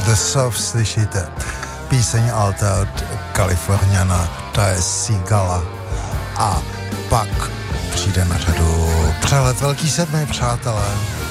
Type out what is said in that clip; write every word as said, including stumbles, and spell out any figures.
The Soft slyšíte. Píseň Alta od Kaliforniana, to je Sigala. A pak přijde na řadu přehled Velký sedmi, přátelé.